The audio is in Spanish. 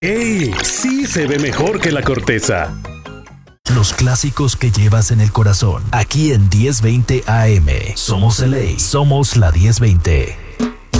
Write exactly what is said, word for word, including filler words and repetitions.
¡Ey! Sí se ve mejor que la corteza. Los clásicos que llevas en el corazón. Aquí en diez veinte A M. Somos L A. Somos la diez veinte.